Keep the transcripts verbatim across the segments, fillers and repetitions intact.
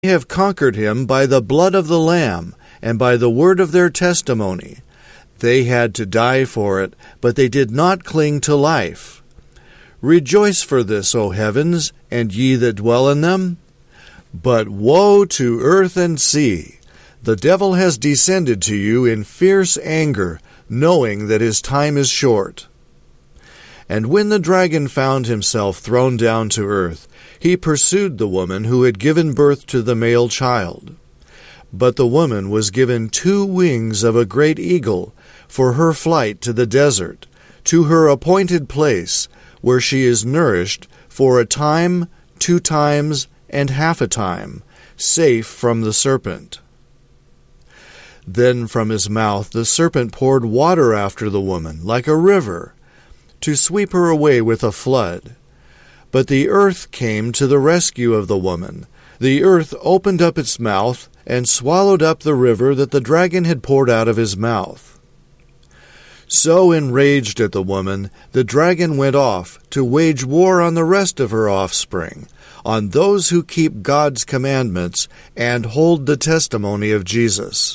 have conquered him by the blood of the Lamb and by the word of their testimony. They had to die for it, but they did not cling to life. Rejoice for this, O heavens, and ye that dwell in them. But woe to earth and sea! The devil has descended to you in fierce anger, knowing that his time is short. And when the dragon found himself thrown down to earth, he pursued the woman who had given birth to the male child. But the woman was given two wings of a great eagle for her flight to the desert, to her appointed place, where she is nourished for a time, two times, and half a time, safe from the serpent. Then from his mouth the serpent poured water after the woman, like a river, to sweep her away with a flood. But the earth came to the rescue of the woman. The earth opened up its mouth and swallowed up the river that the dragon had poured out of his mouth. So enraged at the woman, the dragon went off to wage war on the rest of her offspring, on those who keep God's commandments and hold the testimony of Jesus.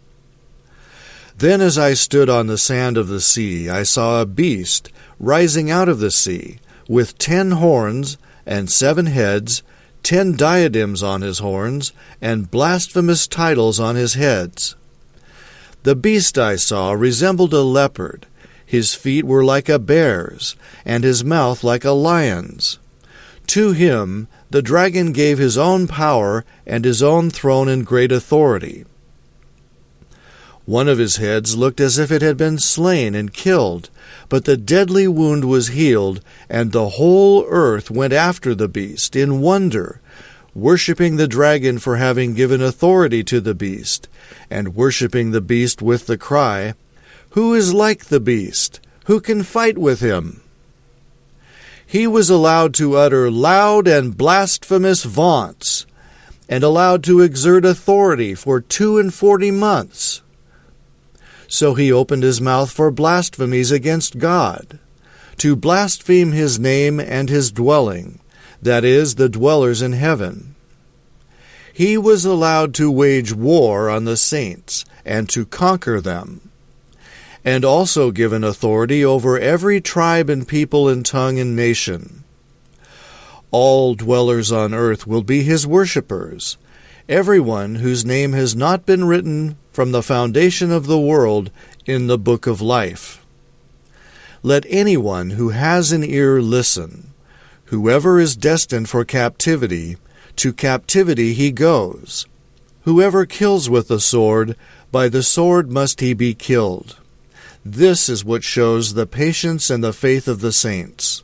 Then as I stood on the sand of the sea, I saw a beast rising out of the sea, with ten horns and seven heads, ten diadems on his horns, and blasphemous titles on his heads. The beast I saw resembled a leopard. His feet were like a bear's, and his mouth like a lion's. To him the dragon gave his own power and his own throne and great authority. One of his heads looked as if it had been slain and killed, but the deadly wound was healed, and the whole earth went after the beast in wonder, worshipping the dragon for having given authority to the beast, and worshipping the beast with the cry, "Who is like the beast? Who can fight with him?" He was allowed to utter loud and blasphemous vaunts, and allowed to exert authority for two and forty months. So he opened his mouth for blasphemies against God, to blaspheme his name and his dwelling, that is, the dwellers in heaven. He was allowed to wage war on the saints and to conquer them, and also given authority over every tribe and people and tongue and nation. All dwellers on earth will be his worshippers, everyone whose name has not been written from the foundation of the world in the book of life. Let anyone who has an ear listen. Whoever is destined for captivity, to captivity he goes. Whoever kills with the sword, by the sword must he be killed. This is what shows the patience and the faith of the saints.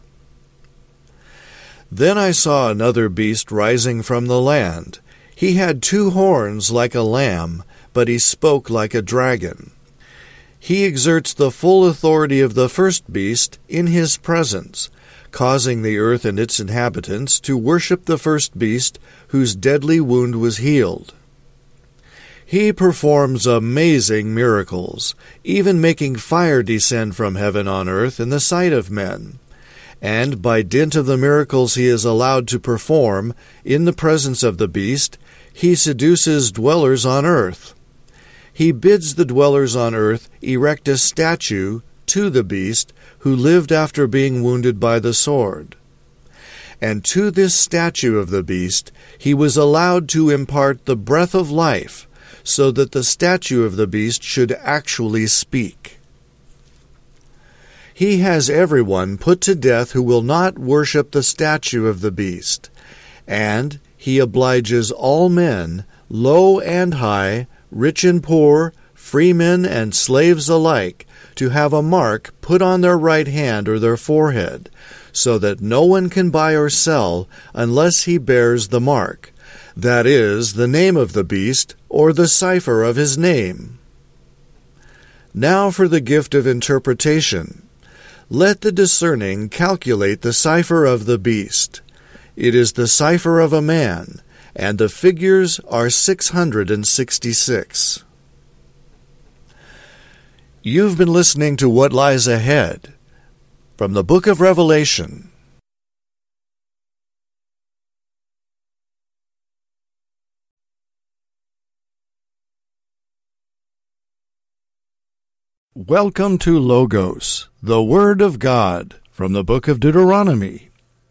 Then I saw another beast rising from the land. He had two horns like a lamb, but he spoke like a dragon. He exerts the full authority of the first beast in his presence, causing the earth and its inhabitants to worship the first beast whose deadly wound was healed. He performs amazing miracles, even making fire descend from heaven on earth in the sight of men. And by dint of the miracles he is allowed to perform in the presence of the beast, he seduces dwellers on earth. He bids the dwellers on earth erect a statue to the beast who lived after being wounded by the sword. And to this statue of the beast he was allowed to impart the breath of life, so that the statue of the beast should actually speak. He has everyone put to death who will not worship the statue of the beast, and he obliges all men, low and high, rich and poor, freemen and slaves alike, to have a mark put on their right hand or their forehead, so that no one can buy or sell unless he bears the mark, that is, the name of the beast or the cipher of his name. Now for the gift of interpretation. Let the discerning calculate the cipher of the beast. It is the cipher of a man, and the figures are six hundred and sixty-six. You've been listening to What Lies Ahead from the book of Revelation. Welcome to Logos, the Word of God, from the book of Deuteronomy.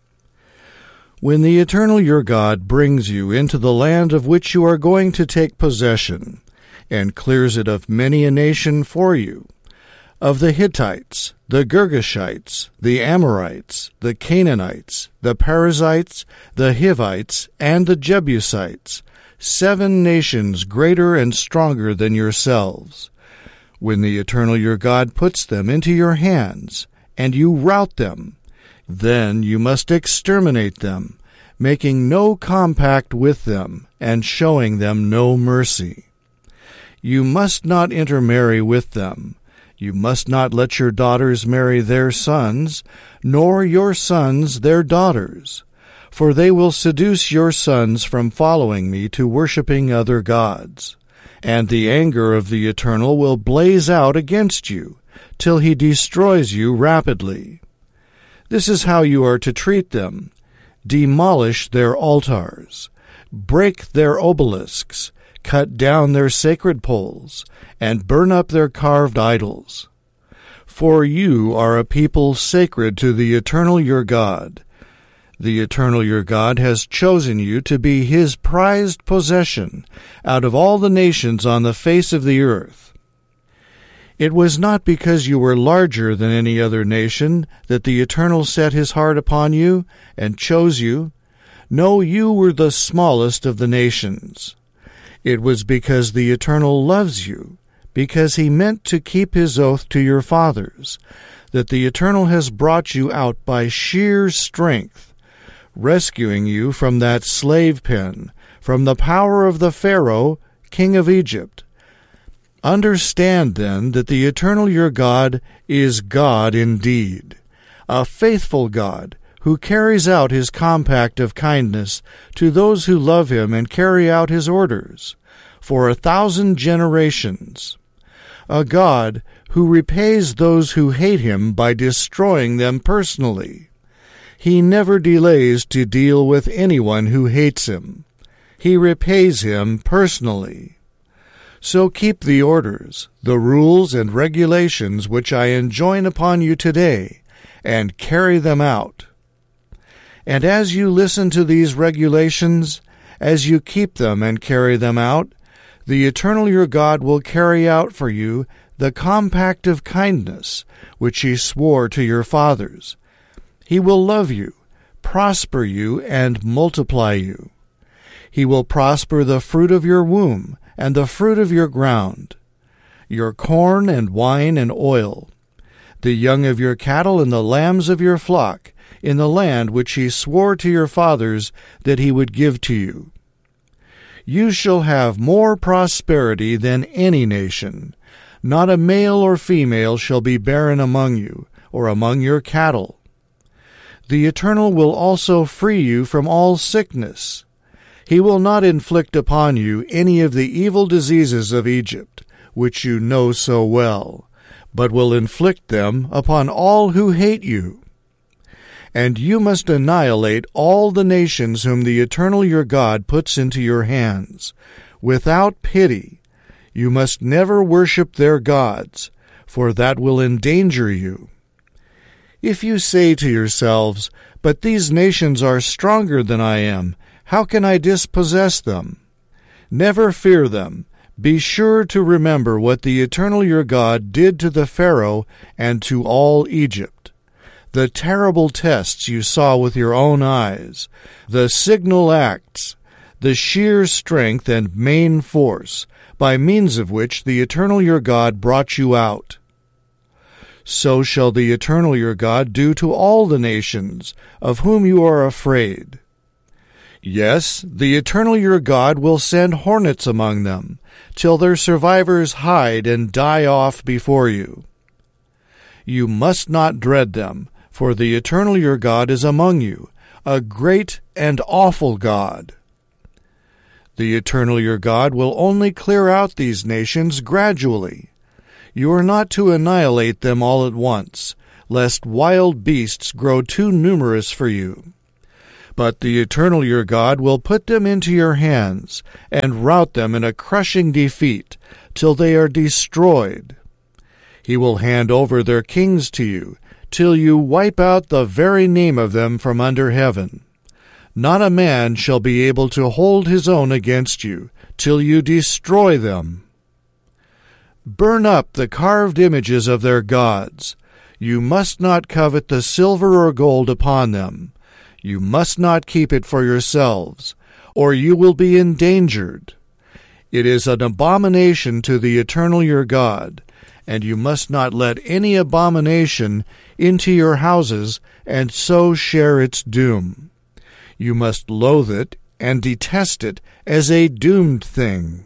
When the Eternal your God brings you into the land of which you are going to take possession, and clears it of many a nation for you, of the Hittites, the Girgashites, the Amorites, the Canaanites, the Perizzites, the Hivites, and the Jebusites, seven nations greater and stronger than yourselves. When the Eternal your God puts them into your hands, and you rout them, then you must exterminate them, making no compact with them, and showing them no mercy. You must not intermarry with them. You must not let your daughters marry their sons, nor your sons their daughters, for they will seduce your sons from following me to worshipping other gods. And the anger of the Eternal will blaze out against you, till he destroys you rapidly. This is how you are to treat them. Demolish their altars, break their obelisks, cut down their sacred poles, and burn up their carved idols. For you are a people sacred to the Eternal your God. The Eternal your God has chosen you to be his prized possession out of all the nations on the face of the earth. It was not because you were larger than any other nation that the Eternal set his heart upon you and chose you. No, you were the smallest of the nations. It was because the Eternal loves you, because he meant to keep his oath to your fathers, that the Eternal has brought you out by sheer strength, rescuing you from that slave pen, from the power of the Pharaoh, king of Egypt. Understand, then, that the Eternal your God is God indeed, a faithful God, who carries out his compact of kindness to those who love him and carry out his orders, for a thousand generations. A God who repays those who hate him by destroying them personally. He never delays to deal with anyone who hates him. He repays him personally. So keep the orders, the rules and regulations which I enjoin upon you today, and carry them out. And as you listen to these regulations, as you keep them and carry them out, the Eternal your God will carry out for you the compact of kindness which he swore to your fathers. He will love you, prosper you, and multiply you. He will prosper the fruit of your womb and the fruit of your ground, your corn and wine and oil, the young of your cattle and the lambs of your flock, in the land which he swore to your fathers that he would give to you. You shall have more prosperity than any nation. Not a male or female shall be barren among you, or among your cattle. The Eternal will also free you from all sickness. He will not inflict upon you any of the evil diseases of Egypt, which you know so well, but will inflict them upon all who hate you. And you must annihilate all the nations whom the Eternal your God puts into your hands, without pity. You must never worship their gods, for that will endanger you. If you say to yourselves, "But these nations are stronger than I am, how can I dispossess them?" Never fear them. Be sure to remember what the Eternal your God did to the Pharaoh and to all Egypt. The terrible tests you saw with your own eyes, the signal acts, the sheer strength and main force, by means of which the Eternal your God brought you out. So shall the Eternal your God do to all the nations of whom you are afraid. Yes, the Eternal your God will send hornets among them, till their survivors hide and die off before you. You must not dread them, for the Eternal your God is among you, a great and awful God. The Eternal your God will only clear out these nations gradually. You are not to annihilate them all at once, lest wild beasts grow too numerous for you. But the Eternal your God will put them into your hands, and rout them in a crushing defeat, till they are destroyed. He will hand over their kings to you, till you wipe out the very name of them from under heaven. Not a man shall be able to hold his own against you, till you destroy them. Burn up the carved images of their gods. You must not covet the silver or gold upon them. You must not keep it for yourselves, or you will be endangered. It is an abomination to the Eternal your God, and you must not let any abomination into your houses, and so share its doom. You must loathe it and detest it as a doomed thing.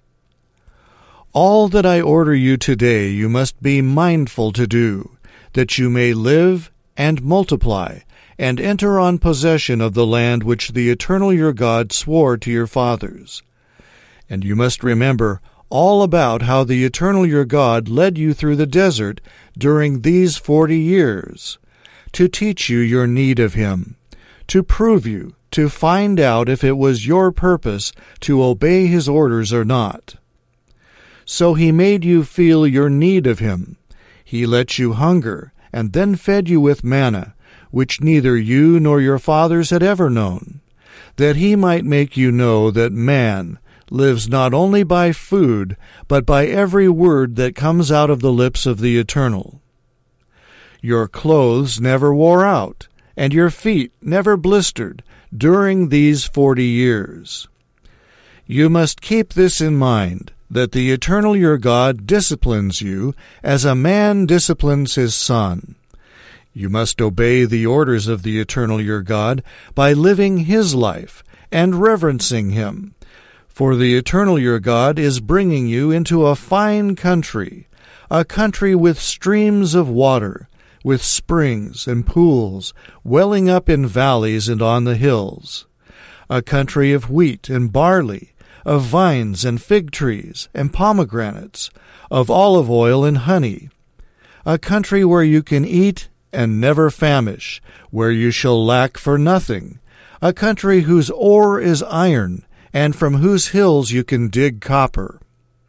All that I order you today you must be mindful to do, that you may live and multiply, and enter on possession of the land which the Eternal your God swore to your fathers. And you must remember all about how the Eternal your God led you through the desert during these forty years, to teach you your need of him, to prove you, to find out if it was your purpose to obey his orders or not. So he made you feel your need of him. He let you hunger, and then fed you with manna, which neither you nor your fathers had ever known, that he might make you know that man lives not only by food, but by every word that comes out of the lips of the Eternal. Your clothes never wore out, and your feet never blistered during these forty years. You must keep this in mind, that the Eternal your God disciplines you as a man disciplines his son. You must obey the orders of the Eternal your God by living his life and reverencing him. For the Eternal your God is bringing you into a fine country, a country with streams of water, with springs and pools welling up in valleys and on the hills, a country of wheat and barley, of vines and fig trees and pomegranates, of olive oil and honey, a country where you can eat and never famish, where you shall lack for nothing, a country whose ore is iron, and from whose hills you can dig copper.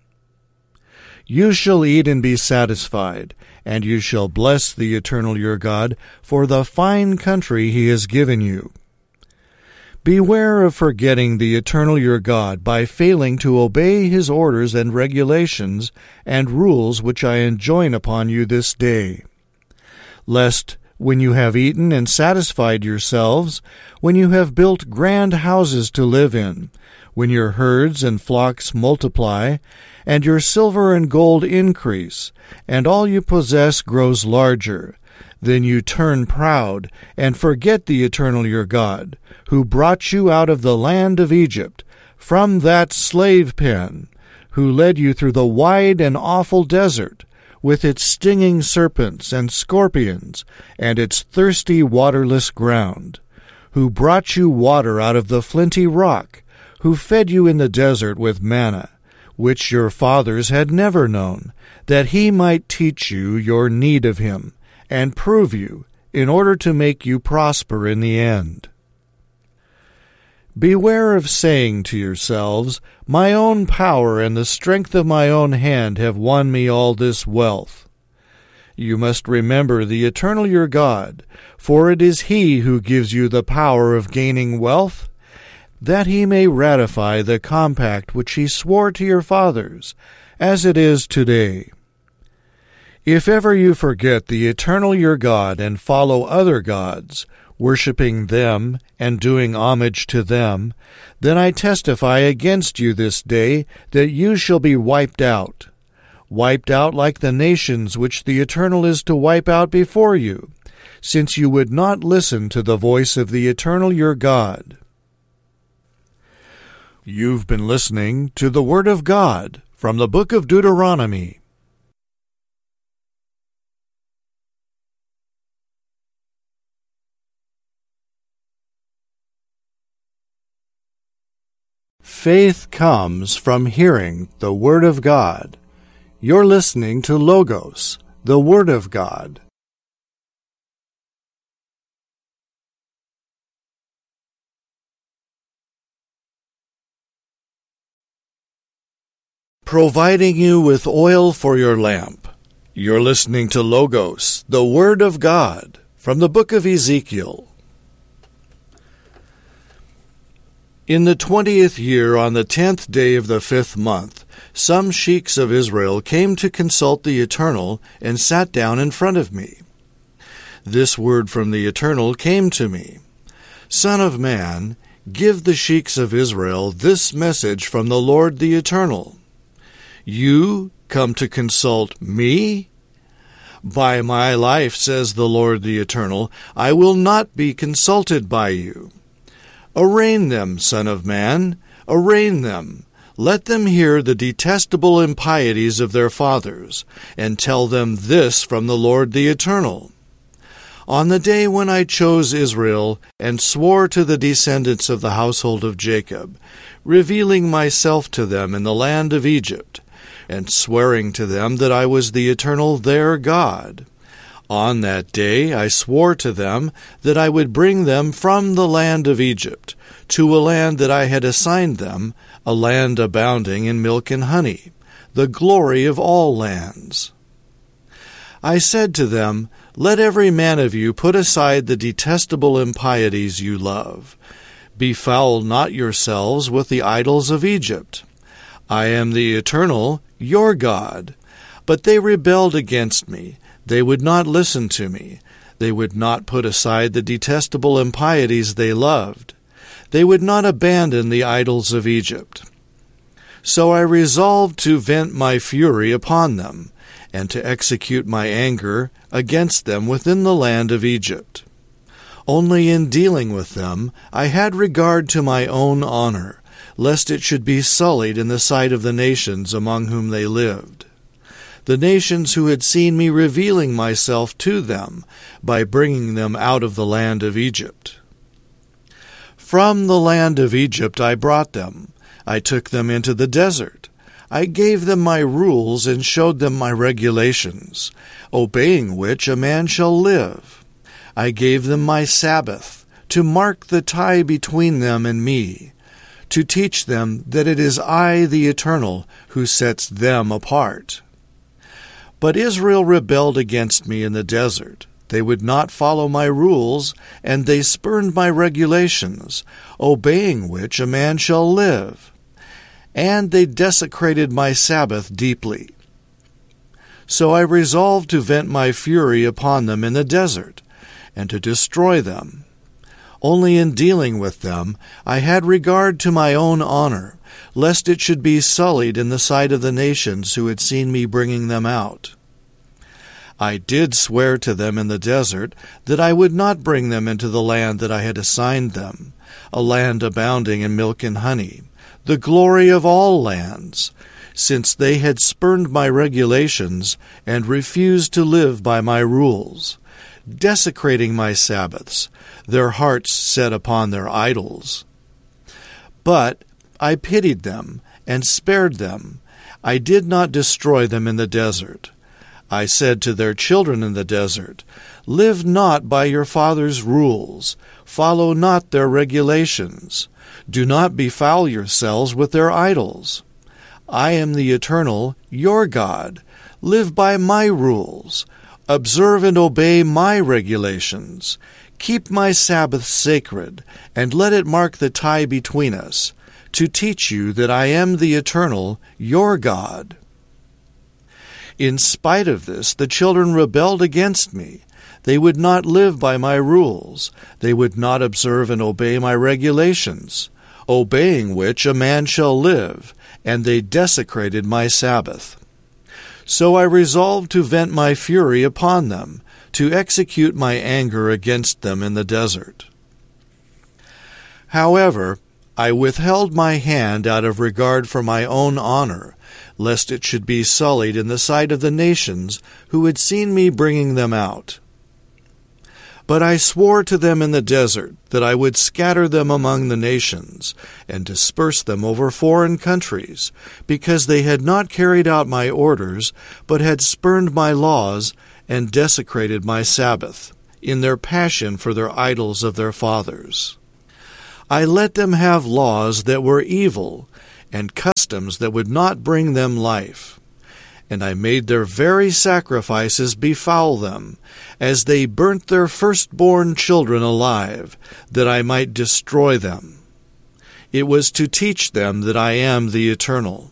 You shall eat and be satisfied, and you shall bless the Eternal your God for the fine country he has given you. Beware of forgetting the Eternal your God by failing to obey his orders and regulations and rules which I enjoin upon you this day, lest when you have eaten and satisfied yourselves, when you have built grand houses to live in, when your herds and flocks multiply, and your silver and gold increase, and all you possess grows larger, then you turn proud and forget the Eternal your God, who brought you out of the land of Egypt, from that slave pen, who led you through the wide and awful desert, with its stinging serpents and scorpions, and its thirsty waterless ground, who brought you water out of the flinty rock, who fed you in the desert with manna, which your fathers had never known, that he might teach you your need of him, and prove you, in order to make you prosper in the end. Beware of saying to yourselves, My own power and the strength of my own hand have won me all this wealth. You must remember the Eternal your God, for it is he who gives you the power of gaining wealth, that he may ratify the compact which he swore to your fathers, as it is today. If ever you forget the Eternal your God and follow other gods, worshipping them and doing homage to them, then I testify against you this day that you shall be wiped out, wiped out like the nations which the Eternal is to wipe out before you, since you would not listen to the voice of the Eternal your God. You've been listening to the Word of God from the book of Deuteronomy. Faith comes from hearing the Word of God. You're listening to Logos, the Word of God. Providing you with oil for your lamp. You're listening to Logos, the Word of God, from the book of Ezekiel. In the twentieth year, on the tenth day of the fifth month, some sheiks of Israel came to consult the Eternal and sat down in front of me. This word from the Eternal came to me: Son of man, give the sheiks of Israel this message from the Lord the Eternal. You come to consult me? By my life, says the Lord the Eternal, I will not be consulted by you. Arraign them, Son of man, arraign them. Let them hear the detestable impieties of their fathers, and tell them this from the Lord the Eternal. On the day when I chose Israel and swore to the descendants of the household of Jacob, revealing myself to them in the land of Egypt, and swearing to them that I was the Eternal their God. On that day I swore to them that I would bring them from the land of Egypt to a land that I had assigned them, a land abounding in milk and honey, the glory of all lands. I said to them, Let every man of you put aside the detestable impieties you love. Befoul not yourselves with the idols of Egypt. I am the Eternal, your God. But they rebelled against me. They would not listen to me. They would not put aside the detestable impieties they loved. They would not abandon the idols of Egypt. So I resolved to vent my fury upon them, and to execute my anger against them within the land of Egypt. Only in dealing with them I had regard to my own honor, lest it should be sullied in the sight of the nations among whom they lived, the nations who had seen me revealing myself to them by bringing them out of the land of Egypt. From the land of Egypt I brought them. I took them into the desert. I gave them my rules and showed them my regulations, obeying which a man shall live. I gave them my Sabbath, to mark the tie between them and me, to teach them that it is I, the Eternal, who sets them apart. But Israel rebelled against me in the desert. They would not follow my rules, and they spurned my regulations, obeying which a man shall live. And they desecrated my Sabbath deeply. So I resolved to vent my fury upon them in the desert, and to destroy them. Only in dealing with them I had regard to my own honor, lest it should be sullied in the sight of the nations who had seen me bringing them out. I did swear to them in the desert that I would not bring them into the land that I had assigned them, a land abounding in milk and honey, the glory of all lands, since they had spurned my regulations and refused to live by my rules, desecrating my Sabbaths, their hearts set upon their idols. But I pitied them and spared them. I did not destroy them in the desert. I said to their children in the desert, Live not by your fathers' rules, follow not their regulations, do not befoul yourselves with their idols. I am the Eternal, your God. Live by my rules. Observe and obey my regulations. Keep my Sabbath sacred, and let it mark the tie between us, to teach you that I am the Eternal, your God. In spite of this, the children rebelled against me. They would not live by my rules. They would not observe and obey my regulations, obeying which a man shall live, and they desecrated my Sabbath. So I resolved to vent my fury upon them, to execute my anger against them in the desert. However, I withheld my hand out of regard for my own honor, lest it should be sullied in the sight of the nations who had seen me bringing them out. But I swore to them in the desert that I would scatter them among the nations, and disperse them over foreign countries, because they had not carried out my orders, but had spurned my laws, and desecrated my Sabbath, in their passion for their idols of their fathers. I let them have laws that were evil, and customs that would not bring them life. And I made their very sacrifices befoul them, as they burnt their firstborn children alive, that I might destroy them. It was to teach them that I am the Eternal.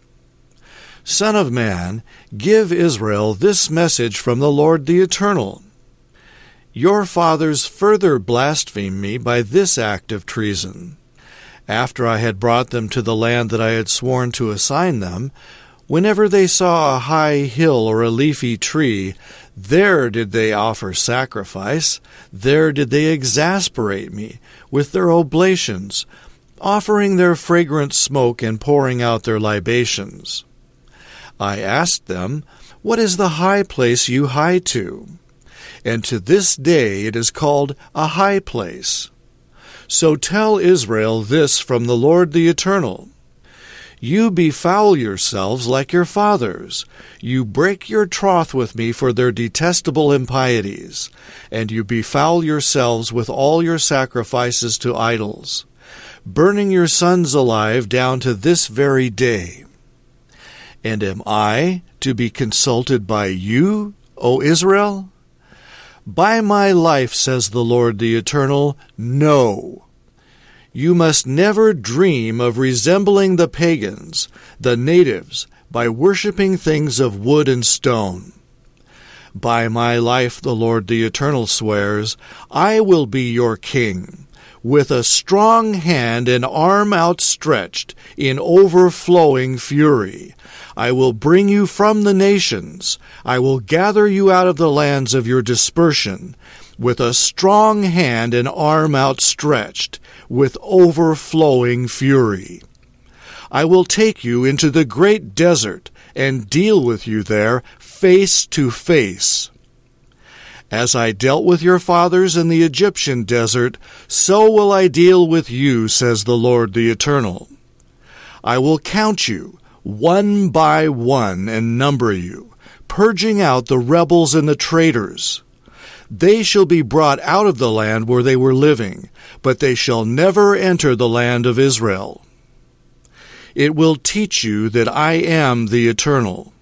Son of man, give Israel this message from the Lord the Eternal. Your fathers further blasphemed me by this act of treason. After I had brought them to the land that I had sworn to assign them, whenever they saw a high hill or a leafy tree, there did they offer sacrifice, there did they exasperate me with their oblations, offering their fragrant smoke and pouring out their libations. I asked them, What is the high place you hie to? And to this day it is called a high place. So tell Israel this from the Lord the Eternal. You befoul yourselves like your fathers. You break your troth with me for their detestable impieties, and you befoul yourselves with all your sacrifices to idols, burning your sons alive down to this very day. And am I to be consulted by you, O Israel? By my life, says the Lord the Eternal, no. You must never dream of resembling the pagans, the natives, by worshipping things of wood and stone. By my life, the Lord the Eternal swears, I will be your king, with a strong hand and arm outstretched in overflowing fury. I will bring you from the nations. I will gather you out of the lands of your dispersion, with a strong hand and arm outstretched, with overflowing fury. I will take you into the great desert and deal with you there face to face. As I dealt with your fathers in the Egyptian desert, so will I deal with you, says the Lord the Eternal. I will count you one by one and number you, purging out the rebels and the traitors. They shall be brought out of the land where they were living, but they shall never enter the land of Israel. It will teach you that I am the Eternal.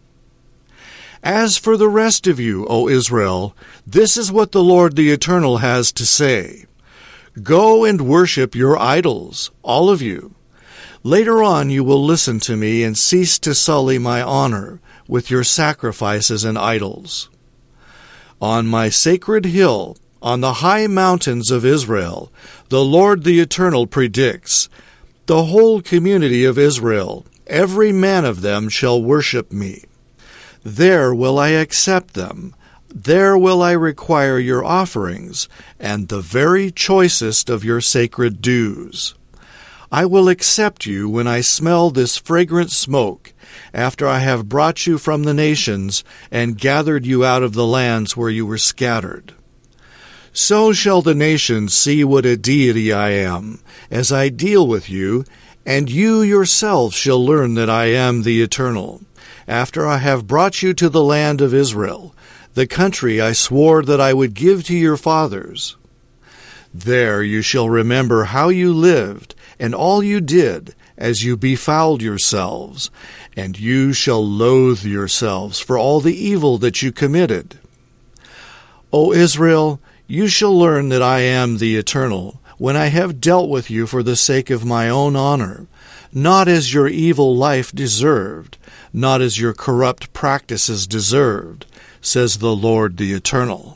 As for the rest of you, O Israel, this is what the Lord the Eternal has to say. Go and worship your idols, all of you. Later on you will listen to me and cease to sully my honor with your sacrifices and idols. On my sacred hill, on the high mountains of Israel, the Lord the Eternal predicts, the whole community of Israel, every man of them shall worship me. There will I accept them. There will I require your offerings, and the very choicest of your sacred dues. I will accept you when I smell this fragrant smoke, after I have brought you from the nations and gathered you out of the lands where you were scattered. So shall the nations see what a deity I am, as I deal with you, and you yourselves shall learn that I am the Eternal, after I have brought you to the land of Israel, the country I swore that I would give to your fathers. There you shall remember how you lived, and all you did, as you befouled yourselves, and you shall loathe yourselves for all the evil that you committed. O Israel, you shall learn that I am the Eternal, when I have dealt with you for the sake of my own honor, not as your evil life deserved, not as your corrupt practices deserved, says the Lord the Eternal.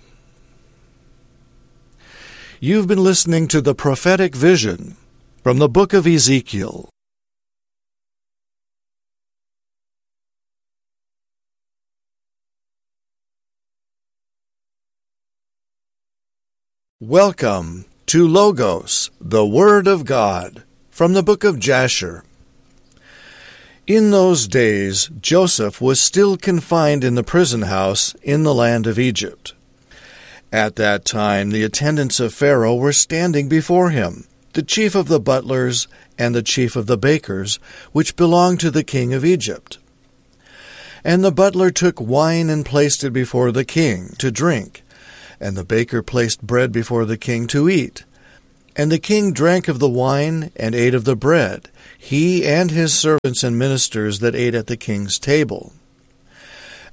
You've been listening to the prophetic vision from the book of Ezekiel. Welcome to Logos, the Word of God, from the book of Jasher. In those days, Joseph was still confined in the prison house in the land of Egypt. At that time, the attendants of Pharaoh were standing before him, the chief of the butlers and the chief of the bakers, which belonged to the king of Egypt. And the butler took wine and placed it before the king to drink, and the baker placed bread before the king to eat. And the king drank of the wine and ate of the bread, he and his servants and ministers that ate at the king's table.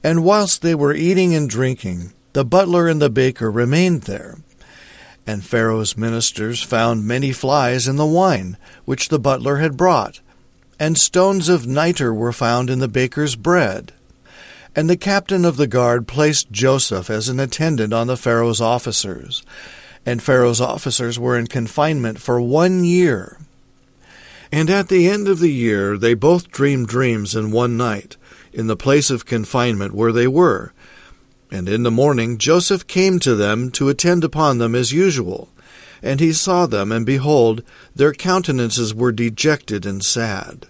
And whilst they were eating and drinking, the butler and the baker remained there. And Pharaoh's ministers found many flies in the wine which the butler had brought, and stones of nitre were found in the baker's bread. And the captain of the guard placed Joseph as an attendant on the Pharaoh's officers, and Pharaoh's officers were in confinement for one year. And at the end of the year they both dreamed dreams in one night, in the place of confinement where they were. And in the morning Joseph came to them to attend upon them as usual. And he saw them, and behold, their countenances were dejected and sad.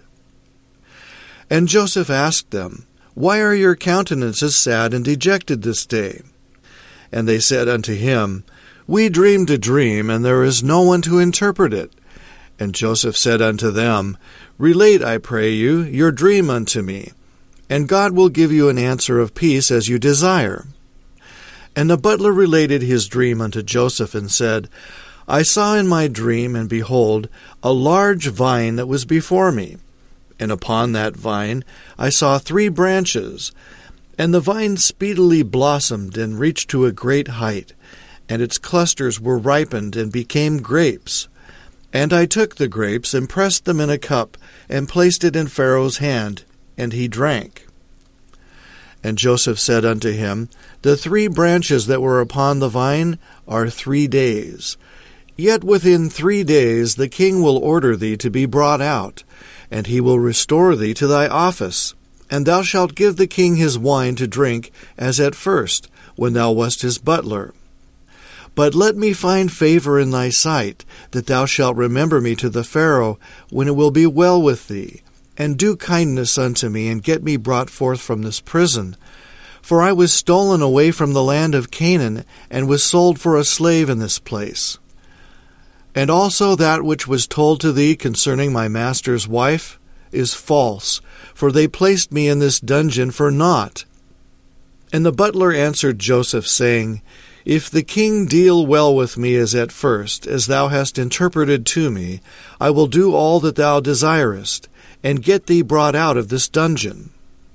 And Joseph asked them, Why are your countenances sad and dejected this day? And they said unto him, We dreamed a dream, and there is no one to interpret it. And Joseph said unto them, Relate, I pray you, your dream unto me, and God will give you an answer of peace as you desire. And the butler related his dream unto Joseph, and said, I saw in my dream, and behold, a large vine that was before me. And upon that vine I saw three branches, and the vine speedily blossomed and reached to a great height, and its clusters were ripened and became grapes. And I took the grapes, and pressed them in a cup, and placed it in Pharaoh's hand, and he drank. And Joseph said unto him, The three branches that were upon the vine are three days. Yet within three days the king will order thee to be brought out, and he will restore thee to thy office, and thou shalt give the king his wine to drink as at first, when thou wast his butler. But let me find favor in thy sight, that thou shalt remember me to the Pharaoh, when it will be well with thee, and do kindness unto me, and get me brought forth from this prison. For I was stolen away from the land of Canaan, and was sold for a slave in this place. And also that which was told to thee concerning my master's wife is false, for they placed me in this dungeon for naught. And the butler answered Joseph, saying, If the king deal well with me as at first, as thou hast interpreted to me, I will do all that thou desirest, and get thee brought out of this dungeon.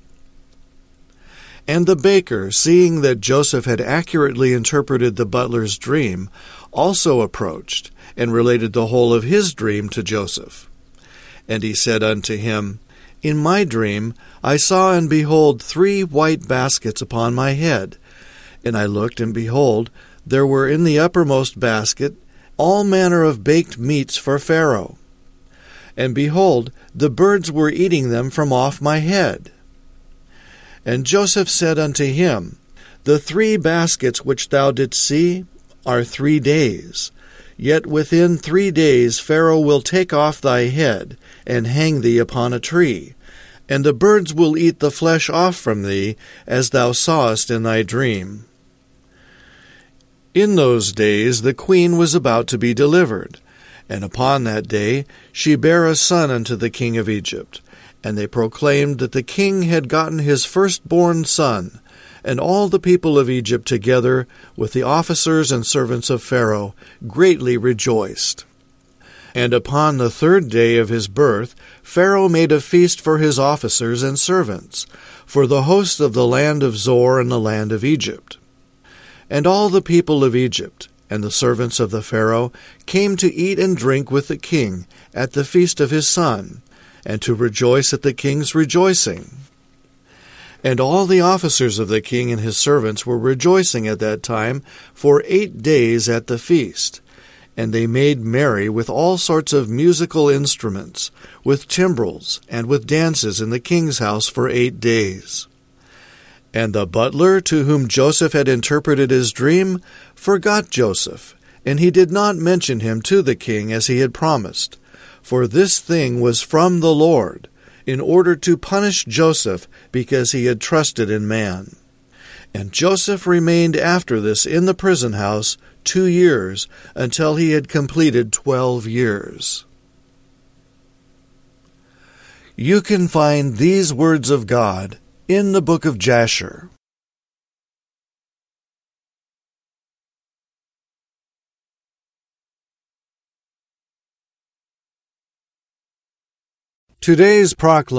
And the baker, seeing that Joseph had accurately interpreted the butler's dream, also approached, and related the whole of his dream to Joseph. And he said unto him, In my dream I saw, and behold, three white baskets upon my head. And I looked, and behold, there were in the uppermost basket all manner of baked meats for Pharaoh. And behold, the birds were eating them from off my head. And Joseph said unto him, The three baskets which thou didst see are three days. Yet within three days Pharaoh will take off thy head, and hang thee upon a tree, and the birds will eat the flesh off from thee, as thou sawest in thy dream. In those days the queen was about to be delivered, and upon that day she bare a son unto the king of Egypt. And they proclaimed that the king had gotten his firstborn son, and all the people of Egypt together, with the officers and servants of Pharaoh, greatly rejoiced. And upon the third day of his birth Pharaoh made a feast for his officers and servants, for the host of the land of Zor and the land of Egypt. And all the people of Egypt, and the servants of the Pharaoh, came to eat and drink with the king at the feast of his son, and to rejoice at the king's rejoicing. And all the officers of the king and his servants were rejoicing at that time for eight days at the feast. And they made merry with all sorts of musical instruments, with timbrels, and with dances in the king's house for eight days. And the butler, to whom Joseph had interpreted his dream, forgot Joseph, and he did not mention him to the king as he had promised. For this thing was from the Lord, in order to punish Joseph, because he had trusted in man. And Joseph remained after this in the prison house two years, until he had completed twelve years. You can find these words of God in the book of Jasher. Today's proclamation